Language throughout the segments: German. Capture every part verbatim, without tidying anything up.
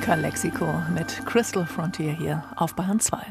Musikerlexiko mit Crystal Frontier hier auf Bayern zwei.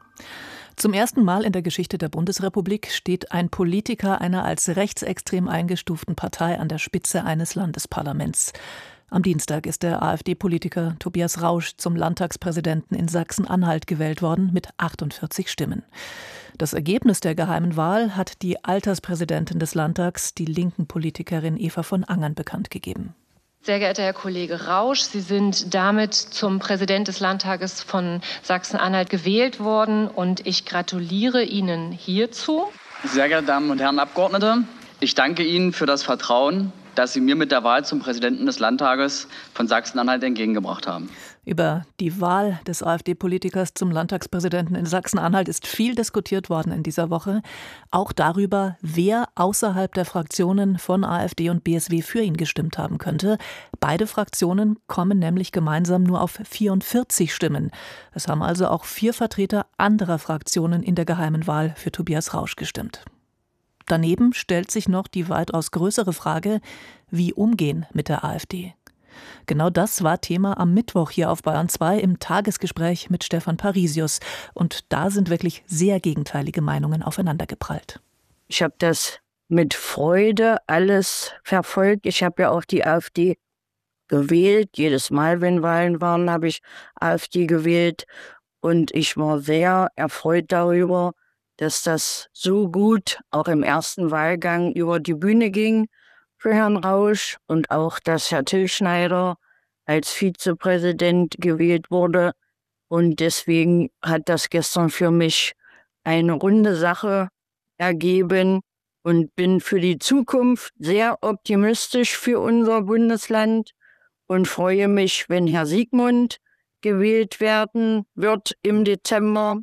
Zum ersten Mal in der Geschichte der Bundesrepublik steht ein Politiker einer als rechtsextrem eingestuften Partei an der Spitze eines Landesparlaments. Am Dienstag ist der AfD-Politiker Tobias Rausch zum Landtagspräsidenten in Sachsen-Anhalt gewählt worden mit achtundvierzig Stimmen. Das Ergebnis der geheimen Wahl hat die Alterspräsidentin des Landtags, die linken Politikerin Eva von Angern, bekannt gegeben. Sehr geehrter Herr Kollege Rausch, Sie sind damit zum Präsident des Landtages von Sachsen-Anhalt gewählt worden und ich gratuliere Ihnen hierzu. Sehr geehrte Damen und Herren Abgeordnete, ich danke Ihnen für das Vertrauen, das Sie mir mit der Wahl zum Präsidenten des Landtages von Sachsen-Anhalt entgegengebracht haben. Über die Wahl des AfD-Politikers zum Landtagspräsidenten in Sachsen-Anhalt ist viel diskutiert worden in dieser Woche. Auch darüber, wer außerhalb der Fraktionen von AfD und B S W für ihn gestimmt haben könnte. Beide Fraktionen kommen nämlich gemeinsam nur auf vierundvierzig Stimmen. Es haben also auch vier Vertreter anderer Fraktionen in der geheimen Wahl für Tobias Rausch gestimmt. Daneben stellt sich noch die weitaus größere Frage, wie umgehen mit der AfD. Genau das war Thema am Mittwoch hier auf Bayern zwei im Tagesgespräch mit Stefan Parisius. Und da sind wirklich sehr gegenteilige Meinungen aufeinandergeprallt. Ich habe das mit Freude alles verfolgt. Ich habe ja auch die AfD gewählt. Jedes Mal, wenn Wahlen waren, habe ich AfD gewählt. Und ich war sehr erfreut darüber, dass das so gut auch im ersten Wahlgang über die Bühne ging für Herrn Rausch und auch, dass Herr Tillschneider als Vizepräsident gewählt wurde. Und deswegen hat das gestern für mich eine runde Sache ergeben und bin für die Zukunft sehr optimistisch für unser Bundesland und freue mich, wenn Herr Siegmund gewählt werden wird im Dezember.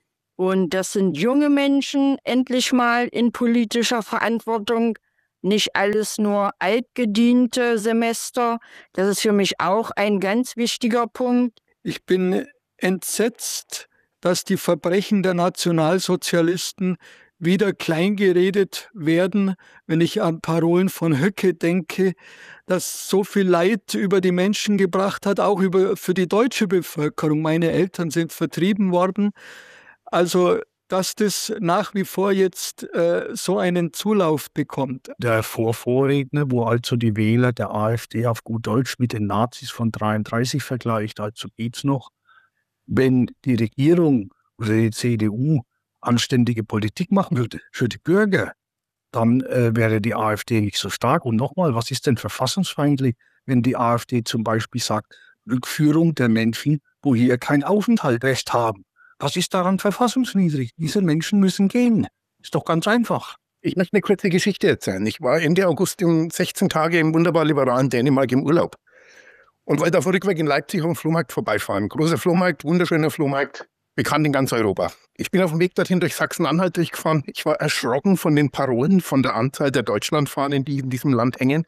Und das sind junge Menschen, endlich mal in politischer Verantwortung. Nicht alles nur altgediente Semester. Das ist für mich auch ein ganz wichtiger Punkt. Ich bin entsetzt, dass die Verbrechen der Nationalsozialisten wieder kleingeredet werden, wenn ich an Parolen von Höcke denke, das so viel Leid über die Menschen gebracht hat, auch über, für die deutsche Bevölkerung. Meine Eltern sind vertrieben worden. Also, dass das nach wie vor jetzt äh, so einen Zulauf bekommt. Der Vorvorredner, wo also die Wähler der AfD auf gut Deutsch mit den Nazis von dreiunddreißig vergleicht, also geht's noch. Wenn die Regierung oder die C D U anständige Politik machen würde für die Bürger, dann äh, wäre die AfD nicht so stark. Und nochmal, was ist denn verfassungsfeindlich, wenn die AfD zum Beispiel sagt, Rückführung der Menschen, wo hier kein Aufenthaltsrecht haben? Was ist daran verfassungswidrig? Diese Menschen müssen gehen. Ist doch ganz einfach. Ich möchte eine kurze Geschichte erzählen. Ich war Ende August um sechzehn Tage im wunderbar liberalen Dänemark im Urlaub. Und wollte auf dem Rückweg in Leipzig am Flohmarkt vorbeifahren. Großer Flohmarkt, wunderschöner Flohmarkt, bekannt in ganz Europa. Ich bin auf dem Weg dorthin durch Sachsen-Anhalt durchgefahren. Ich war erschrocken von den Parolen, von der Anzahl der Deutschlandfahnen, die in diesem Land hängen.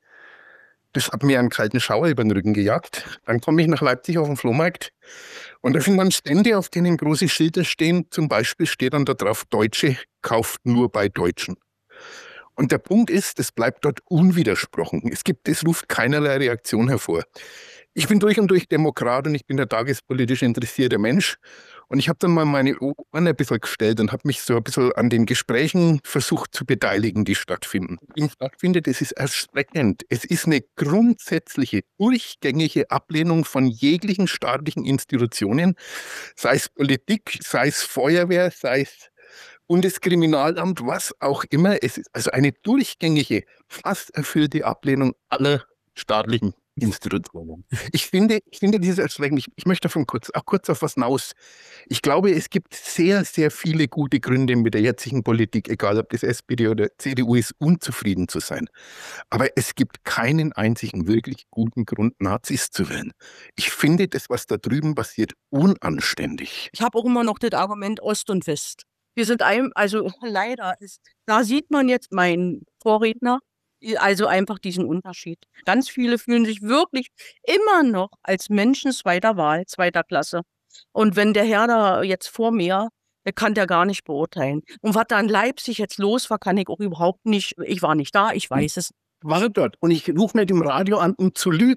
Das hat mir einen kalten Schauer über den Rücken gejagt. Dann komme ich nach Leipzig auf den Flohmarkt und da sind dann Stände, auf denen große Schilder stehen. Zum Beispiel steht dann da drauf, Deutsche kauft nur bei Deutschen. Und der Punkt ist, das bleibt dort unwidersprochen. Es gibt, es ruft keinerlei Reaktion hervor. Ich bin durch und durch Demokrat und ich bin der tagespolitisch interessierte Mensch. Und ich habe dann mal meine Ohren ein bisschen gestellt und habe mich so ein bisschen an den Gesprächen versucht zu beteiligen, die stattfinden. Die stattfindet, es ist erschreckend. Es ist eine grundsätzliche, durchgängige Ablehnung von jeglichen staatlichen Institutionen, sei es Politik, sei es Feuerwehr, sei es Bundeskriminalamt, was auch immer. Es ist also eine durchgängige, fast erfüllte Ablehnung aller staatlichen Institutionen. Ich finde, ich finde dieses erschreckend. Ich, ich möchte davon kurz, auch kurz auf was hinaus. Ich glaube, es gibt sehr, sehr viele gute Gründe mit der jetzigen Politik, egal ob das S P D oder C D U ist, unzufrieden zu sein. Aber es gibt keinen einzigen wirklich guten Grund, Nazis zu wählen. Ich finde das, was da drüben passiert, unanständig. Ich habe auch immer noch das Argument Ost und West. Wir sind ein, also leider ist, da sieht man jetzt meinen Vorredner, also einfach diesen Unterschied. Ganz viele fühlen sich wirklich immer noch als Menschen zweiter Wahl, zweiter Klasse. Und wenn der Herr da jetzt vor mir, der kann der gar nicht beurteilen. Und was da in Leipzig jetzt los war, kann ich auch überhaupt nicht, ich war nicht da, ich weiß es. War dort und ich rufe nicht im Radio an, um zu lügen.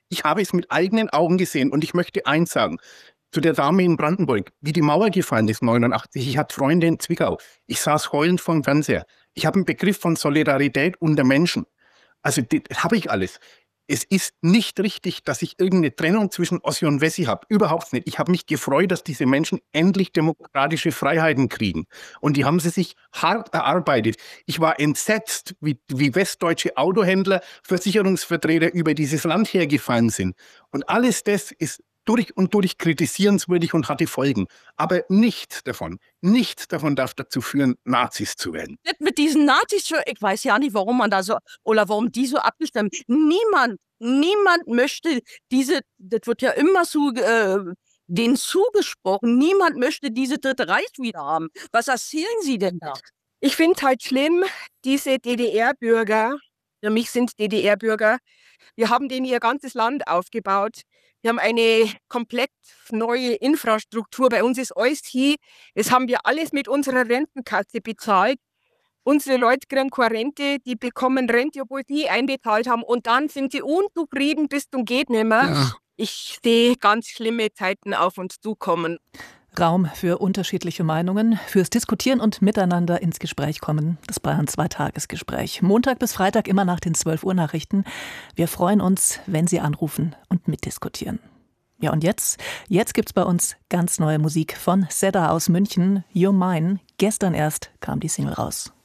Ich habe es mit eigenen Augen gesehen und ich möchte eins sagen. Zu der Dame in Brandenburg, wie die Mauer gefallen ist, neunundachtzig. Ich hatte Freunde in Zwickau. Ich saß heulend vor dem Fernseher. Ich habe einen Begriff von Solidarität unter Menschen. Also das habe ich alles. Es ist nicht richtig, dass ich irgendeine Trennung zwischen Ossi und Wessi habe. Überhaupt nicht. Ich habe mich gefreut, dass diese Menschen endlich demokratische Freiheiten kriegen. Und die haben sie sich hart erarbeitet. Ich war entsetzt, wie, wie westdeutsche Autohändler, Versicherungsvertreter über dieses Land hergefallen sind. Und alles das ist durch und durch kritisierenswürdig und hatte Folgen. Aber nichts davon, nichts davon darf dazu führen, Nazis zu werden. Mit diesen Nazis, ich weiß ja nicht, warum man da so, oder warum die so abgestimmt. Niemand, niemand möchte diese, das wird ja immer so, äh, denen zugesprochen, niemand möchte diese Dritte Reich wieder haben. Was erzählen Sie denn da? Ich finde es halt schlimm, diese D D R-Bürger, für mich sind D D R-Bürger, wir haben denen ihr ganzes Land aufgebaut. Wir haben eine komplett neue Infrastruktur. Bei uns ist alles hier. Das haben wir alles mit unserer Rentenkasse bezahlt. Unsere Leute kriegen keine Rente, die bekommen Rente, obwohl die einbezahlt haben. Und dann sind sie unzufrieden bis zum geht nimmer. Ja. Ich sehe ganz schlimme Zeiten auf uns zukommen. Raum für unterschiedliche Meinungen, fürs Diskutieren und Miteinander ins Gespräch kommen. Das Bayern zwei Tagesgespräch. Montag bis Freitag immer nach den zwölf Uhr Nachrichten. Wir freuen uns, wenn Sie anrufen und mitdiskutieren. Ja, und jetzt? Jetzt gibt's bei uns ganz neue Musik von Seda aus München. You're Mine. Gestern erst kam die Single raus.